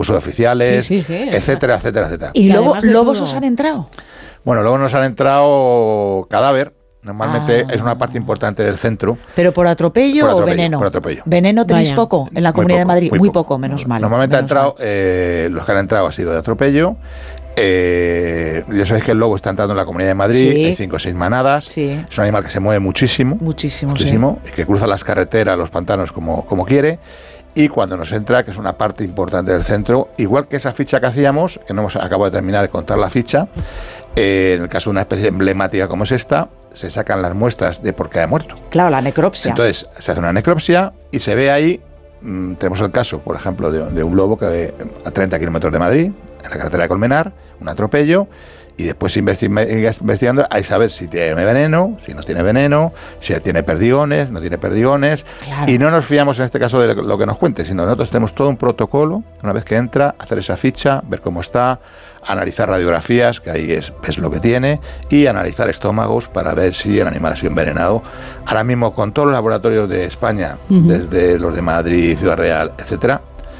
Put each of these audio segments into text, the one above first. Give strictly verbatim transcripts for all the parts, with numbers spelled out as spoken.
concursos oficiales, sí, sí, sí, etcétera, etcétera, etcétera. ¿Y lobo, lobos todo... os han entrado? Bueno, luego nos han entrado cadáver. Normalmente ah. es una parte importante del centro. ¿Pero por atropello, por atropello o veneno? Por atropello. ¿Veneno tenéis Vaya. poco en la Comunidad poco, de Madrid? Muy, muy poco, poco, menos mal. Normalmente menos ha entrado, eh, los que han entrado ha sido de atropello. Eh, ya sabéis que el lobo está entrando en la Comunidad de Madrid, sí. hay cinco o seis manadas. Sí. Es un animal que se mueve muchísimo. Muchísimo, muchísimo sí. y que cruza las carreteras, los pantanos como, como quiere. Y cuando nos entra, que es una parte importante del centro, igual que esa ficha que hacíamos, que no hemos acabado de terminar de contar la ficha, eh, en el caso de una especie emblemática como es esta, se sacan las muestras de por qué ha muerto. Claro, la necropsia. Entonces, se hace una necropsia y se ve ahí, mmm, tenemos el caso, por ejemplo, de, de un lobo que a treinta kilómetros de Madrid, en la carretera de Colmenar, un atropello, y después investigando hay saber si tiene veneno, si no tiene veneno, si tiene perdigones, no tiene perdigones, claro. Y no nos fiamos en este caso de lo que nos cuente, sino nosotros tenemos todo un protocolo, una vez que entra, hacer esa ficha, ver cómo está, analizar radiografías, que ahí es, es lo que tiene, y analizar estómagos para ver si el animal ha sido envenenado. Ahora mismo con todos los laboratorios de España, uh-huh. desde los de Madrid, Ciudad Real, etcétera,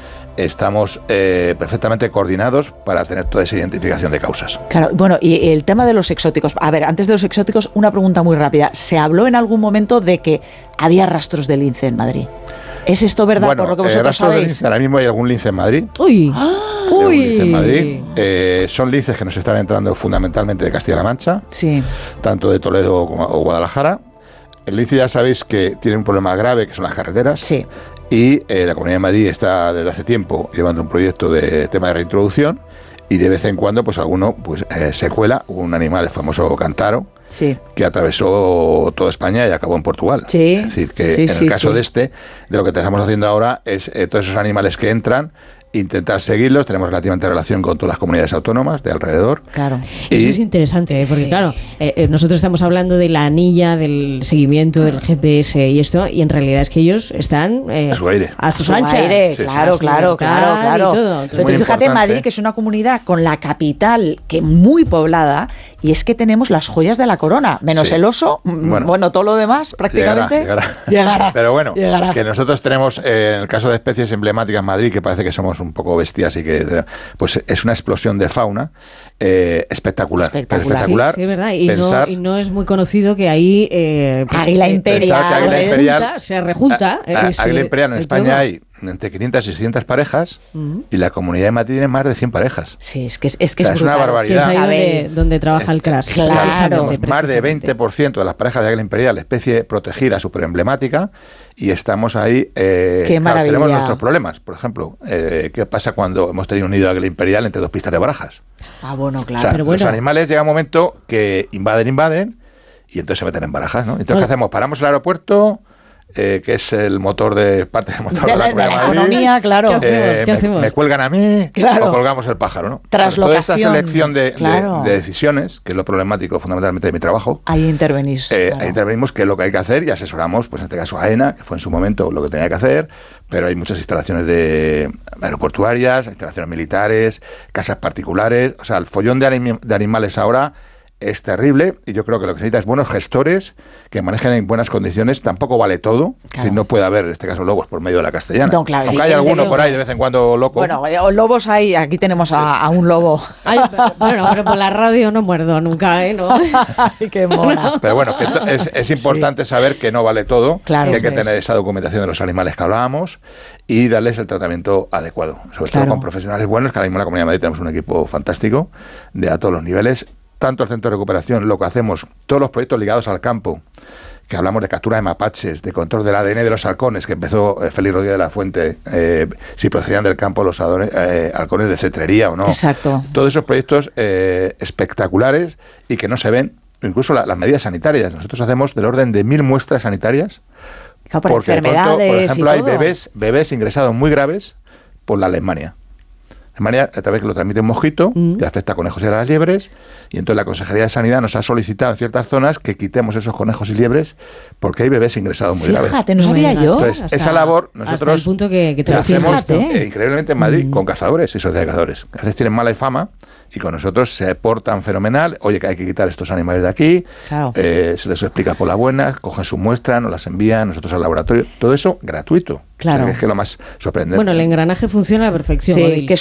estamos eh, perfectamente coordinados para tener toda esa identificación de causas. Claro, bueno, y el tema de los exóticos. A ver, antes de los exóticos, una pregunta muy rápida. ¿Se habló en algún momento de que había rastros de lince en Madrid? ¿Es esto verdad bueno, por lo que vosotros eh, rastros sabéis? De lince, ahora mismo hay algún lince en Madrid. ¡Uy! ¡Ah! Hay algún lince en Madrid. Eh, son linces que nos están entrando fundamentalmente de Castilla-La Mancha, sí. tanto de Toledo como o Guadalajara. El lince ya sabéis que tiene un problema grave, que son las carreteras. Sí. Y eh, la Comunidad de Madrid está desde hace tiempo llevando un proyecto de tema de reintroducción y de vez en cuando pues alguno pues eh, se cuela, un animal, el famoso cántaro, sí. que atravesó toda España y acabó en Portugal. Sí. Es decir, que sí, en sí, el caso sí. de este, de lo que estamos haciendo ahora es eh, todos esos animales que entran, intentar seguirlos. Tenemos relativamente relación con todas las comunidades autónomas de alrededor. Claro. Y eso es interesante, ¿eh? Porque sí. claro, eh, eh, nosotros estamos hablando de la anilla, del seguimiento, del G P S y esto, y en realidad es que ellos están eh, a su aire. A sus a su anchas. Aire, sí, claro, sí. claro, claro, claro. Todo. Pero fíjate, importante. Madrid, que es una comunidad con la capital que muy poblada, y es que tenemos las joyas de la corona, menos sí. el oso, bueno, bueno, todo lo demás prácticamente llegará. llegará. llegará. Pero bueno, llegará. que nosotros tenemos, eh, en el caso de especies emblemáticas en Madrid, que parece que somos un poco bestias y que pues es una explosión de fauna eh, espectacular. Espectacular. espectacular sí, sí, verdad. Y, pensar, no, y no es muy conocido que ahí eh, pues, Águila Imperial, que Águila Imperial se rejunta. A, a, sí, Águila sí, Imperial en España todo. Hay entre quinientas y seiscientas parejas uh-huh. y la Comunidad de Madrid tiene más de cien parejas. Sí, es que es, es, que o sea, es, es una barbaridad. Que es ahí donde, donde trabaja el crash. Claro. Más de veinte por ciento de las parejas de Águila Imperial, especie protegida, súper emblemática, y estamos ahí. Eh, Qué claro, tenemos maravilla. nuestros problemas. Por ejemplo, eh, ¿qué pasa cuando hemos tenido un nido de Águila Imperial entre dos pistas de barajas? Ah, bueno, claro. O sea, Pero bueno. Los animales llega un momento que invaden, invaden, y entonces se meten en barajas, ¿no? Entonces, bueno. ¿qué hacemos? Paramos el aeropuerto. Eh, que es el motor de parte del motor de, de la, la, de la Madrid. economía, claro. ¿Qué hacemos? Eh, ¿Qué me, hacemos? me cuelgan a mí claro. o colgamos el pájaro, ¿no? Traslocación. Toda esa selección de, claro. de, de decisiones, que es lo problemático fundamentalmente de mi trabajo. Ahí intervenís. Eh, claro. Ahí intervenimos, que es lo que hay que hacer, y asesoramos, pues en este caso a AENA, que fue en su momento lo que tenía que hacer, pero hay muchas instalaciones de aeroportuarias, instalaciones militares, casas particulares, o sea, el follón de, anim- de animales ahora es terrible, y yo creo que lo que se necesita es buenos gestores que manejen en buenas condiciones. Tampoco vale todo, claro. si no puede haber en este caso lobos por medio de la castellana, no, claro, aunque sí, hay alguno digo, por ahí de vez en cuando loco. Bueno, lobos hay, aquí tenemos a, sí. a un lobo. Ay, bueno, pero por la radio no muerdo nunca, ¿eh? ¿No? Ay, qué mona. Pero bueno, que t- es, es importante sí. saber que no vale todo, claro, que hay que es. tener esa documentación de los animales que hablábamos y darles el tratamiento adecuado, sobre claro. todo con profesionales buenos, que ahora mismo en la Comunidad de Madrid tenemos un equipo fantástico de a todos los niveles. Tanto el centro de recuperación, lo que hacemos, todos los proyectos ligados al campo, que hablamos de captura de mapaches, de control del A D N de los halcones, que empezó eh, Félix Rodríguez de la Fuente, eh, si procedían del campo los adones, eh, halcones de cetrería o no. Exacto. Todos esos proyectos eh, espectaculares y que no se ven, incluso la, las medidas sanitarias. Nosotros hacemos del orden de mil muestras sanitarias, claro, por porque enfermedades pronto, por ejemplo, y hay todo. bebés, bebés ingresados muy graves por la leishmania. De manera, a través que lo transmite un mosquito, mm. que afecta a conejos y a las liebres, y entonces la Consejería de Sanidad nos ha solicitado en ciertas zonas que quitemos esos conejos y liebres porque hay bebés ingresados muy graves. Fíjate, no sabía yo. Entonces, hasta, esa labor nosotros hasta el punto que, que te la hacemos fíjate. eh, increíblemente en Madrid mm. con cazadores y sociedades de cazadores. A veces tienen mala fama y con nosotros se portan fenomenal. Oye, que hay que quitar estos animales de aquí, claro. eh, se les explica por la buena, cogen su muestra, nos las envían, nosotros al laboratorio, todo eso gratuito. Claro. O sea, que es que lo más sorprendente. Bueno, el engranaje funciona a la perfección. Sí, Odil. que es